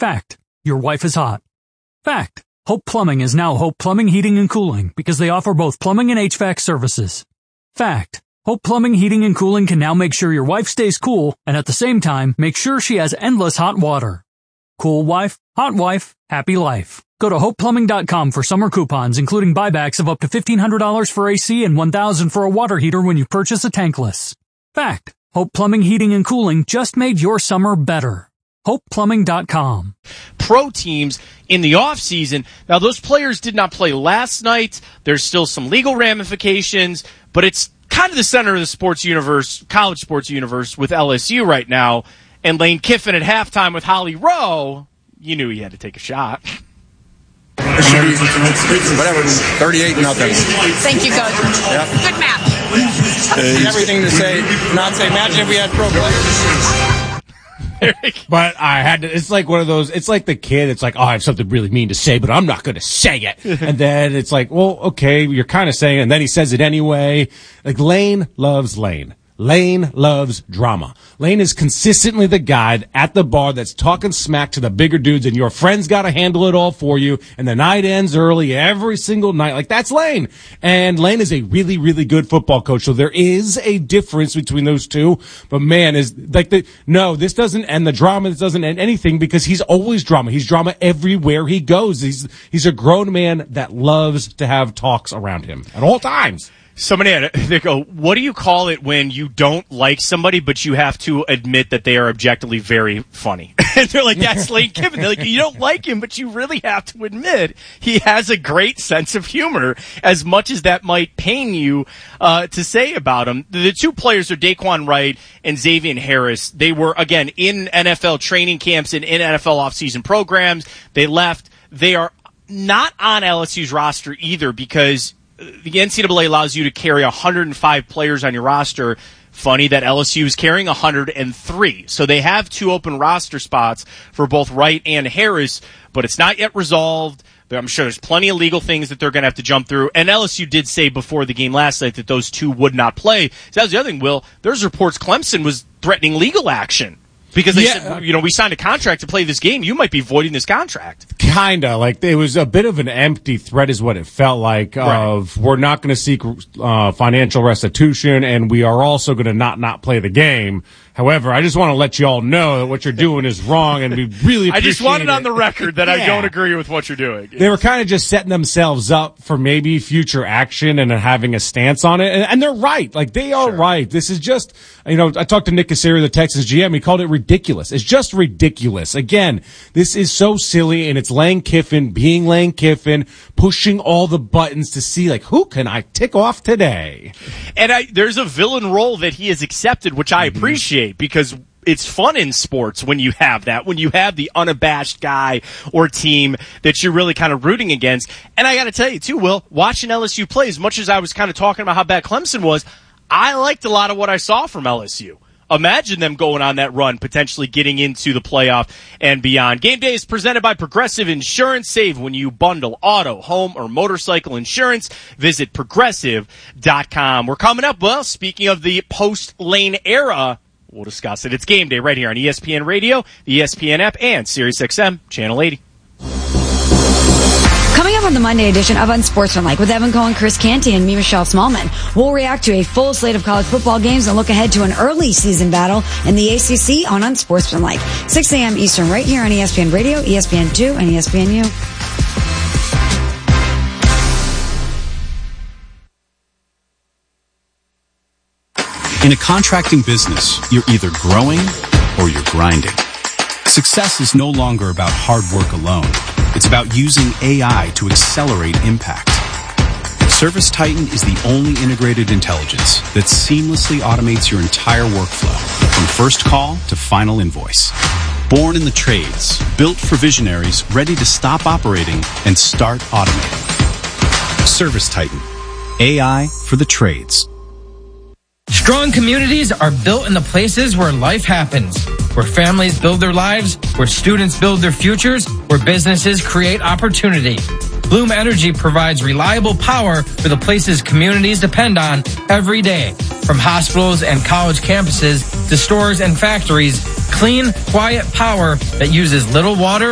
Fact. Your wife is hot. Fact. Hope Plumbing is now Hope Plumbing, Heating, and Cooling because they offer both plumbing and HVAC services. Fact. Hope Plumbing, Heating, and Cooling can now make sure your wife stays cool and at the same time make sure she has endless hot water. Cool wife, hot wife, happy life. Go to hopeplumbing.com for summer coupons, including buybacks of up to $1,500 for AC and $1,000 for a water heater when you purchase a tankless. Fact. Hope Plumbing, Heating, and Cooling just made your summer better. hopeplumbing.com. Pro teams in the offseason. Now, those players did not play last night. There's still some legal ramifications, but it's kind of the center of the sports universe, college sports universe with LSU right now. And Lane Kiffin at halftime with Holly Rowe, you knew he had to take a shot. It should be, whatever, 38-0. Thank you, Coach. Yep. Good match. Everything to say, not say. Imagine if we had pro players. But I had to, it's like one of those, it's like the kid, it's like, oh, I have something really mean to say, but I'm not going to say it. And then it's like, well, okay, you're kind of saying it, and then he says it anyway. Like, Lane loves Lane. Lane loves drama. Lane is consistently the guy at the bar that's talking smack to the bigger dudes, and your friend's got to handle it all for you, and the night ends early every single night. Like, that's Lane. And Lane is a really, really good football coach, so there is a difference between those two. But, man, is like this doesn't end the drama. This doesn't end anything because he's always drama. He's drama everywhere he goes. He's a grown man that loves to have talks around him at all times. Somebody, they go, what do you call it when you don't like somebody, but you have to admit that they are objectively very funny? And they're like, that's Lane Kiffin. They're like, you don't like him, but you really have to admit he has a great sense of humor, as much as that might pain you to say about him. The two players are Daquan Wright and Xavier Harris. They were, again, in NFL training camps and in NFL offseason programs. They left. They are not on LSU's roster either because the NCAA allows you to carry 105 players on your roster. Funny that LSU is carrying 103. So they have two open roster spots for both Wright and Harris, but it's not yet resolved. I'm sure there's plenty of legal things that they're going to have to jump through. And LSU did say before the game last night that those two would not play. So that was the other thing, Will. There's reports Clemson was threatening legal action. Because they said, we signed a contract to play this game. You might be voiding this contract. Kinda. Like, it was a bit of an empty threat is what it felt like of, we're not going to seek financial restitution, and we are also going to not play the game. However, I just want to let you all know that what you're doing is wrong, and we really appreciate it. I just want it on the record that I don't agree with what you're doing. They were kind of just setting themselves up for maybe future action and having a stance on it. And they're right. Like, they are right. This is just, I talked to Nick Casario, the Texans GM. He called it ridiculous. It's just ridiculous. Again, this is so silly, and it's Lane Kiffin being Lane Kiffin, pushing all the buttons to see, like, who can I tick off today? And there's a villain role that he has accepted, which I appreciate. Because it's fun in sports when you have that, when you have the unabashed guy or team that you're really kind of rooting against. And I got to tell you, too, Will, watching LSU play, as much as I was kind of talking about how bad Clemson was, I liked a lot of what I saw from LSU. Imagine them going on that run, potentially getting into the playoff and beyond. Game Day is presented by Progressive Insurance. Save when you bundle auto, home, or motorcycle insurance. Visit Progressive.com. We're coming up, well, speaking of the post-Lane era, we'll discuss it. It's Game Day right here on ESPN Radio, the ESPN app, and SiriusXM Channel 80. Coming up on the Monday edition of Unsportsmanlike with Evan Cohen, Chris Canty, and me, Michelle Smallman, we'll react to a full slate of college football games and look ahead to an early season battle in the ACC on Unsportsmanlike. 6 a.m. Eastern right here on ESPN Radio, ESPN2, and ESPNU. In a contracting business, you're either growing or you're grinding. Success is no longer about hard work alone. It's about using AI to accelerate impact. ServiceTitan is the only integrated intelligence that seamlessly automates your entire workflow, from first call to final invoice. Born in the trades, built for visionaries ready to stop operating and start automating. ServiceTitan. AI for the trades. Strong communities are built in the places where life happens, where families build their lives, where students build their futures, where businesses create opportunity. Bloom Energy provides reliable power for the places communities depend on every day. From hospitals and college campuses to stores and factories, clean, quiet power that uses little water